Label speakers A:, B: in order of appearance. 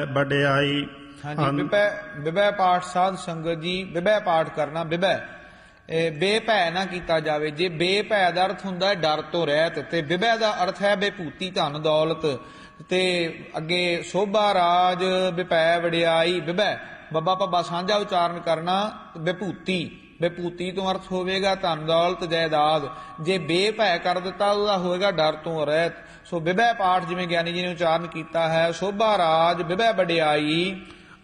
A: ਵਡਿਆਈ।
B: हाँ जी, बिभै बिभै पाठ साध संगत जी, बिभै पाठ करना। बिभै ਬੇਭੈ ਨਾ ਕੀਤਾ ਜਾਵੇ। ਜੇ ਬੇਭੈ ਦਾ ਅਰਥ ਹੁੰਦਾ ਹੈ ਡਰ ਤੋਂ ਰਹਿਤ, ਤੇ ਬਿਭੈ ਦਾ ਅਰਥ ਹੈ ਬੇਭੂਤੀ ਧਨ ਦੌਲਤ। ਤੇ ਅੱਗੇ ਸੋਭਾ ਰਾਜ ਬਿਭੈ ਵਡਿਆਈ। ਬਿਭੈ ਬੱਬਾ ਭੱਬਾ ਸਾਂਝਾ ਉਚਾਰਨ ਕਰਨਾ। ਬੇਭੂਤੀ, ਬੇਭੂਤੀ ਤੋਂ ਅਰਥ ਹੋਵੇਗਾ ਧਨ ਦੌਲਤ ਜਾਇਦਾਦ। ਜੇ ਬੇਭੈ ਕਰ ਦਿੱਤਾ ਉਹਦਾ ਹੋਵੇਗਾ ਡਰ ਤੋਂ ਰਹਿਤ। ਸੋ ਬਿਭੈ ਪਾਠ ਜਿਵੇਂ ਗਿਆਨੀ ਜੀ ਨੇ ਉਚਾਰਨ ਕੀਤਾ ਹੈ, ਸੋਭਾ ਰਾਜ ਬਿਭੈ ਵਡਿਆਈ